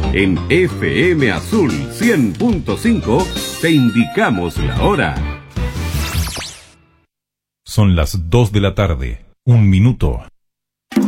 En FM Azul 100.5 te indicamos la hora. Son las 2 de la tarde, 1 minuto.